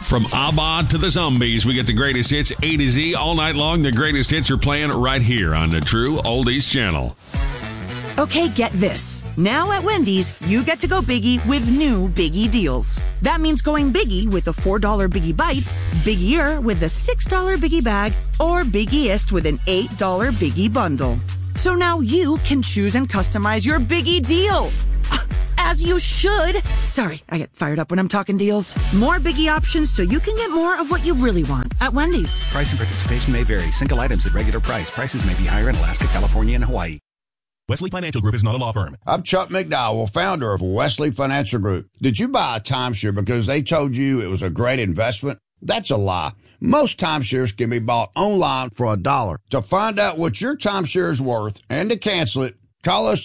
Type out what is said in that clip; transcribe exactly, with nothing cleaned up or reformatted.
From ABBA to the Zombies, we get the greatest hits A to Z all night long. The greatest hits are playing right here on the True Oldies channel. Okay, get this. Now at Wendy's, you get to go Biggie with new Biggie deals. That means going Biggie with the four dollar Biggie Bites, Biggier with the six dollar Biggie Bag, or Biggieist with an eight dollar Biggie Bundle. So now you can choose and customize your Biggie deal. As you should. Sorry, I get fired up when I'm talking deals. More Biggie options so you can get more of what you really want at Wendy's. Price and participation may vary. Single items at regular price. Prices may be higher in Alaska, California, and Hawaii. Wesley Financial Group is not a law firm. I'm Chuck McDowell, founder of Wesley Financial Group. Did you buy a timeshare because they told you it was a great investment? That's a lie. Most timeshares can be bought online for a dollar. To find out what your timeshare is worth and to cancel it, call us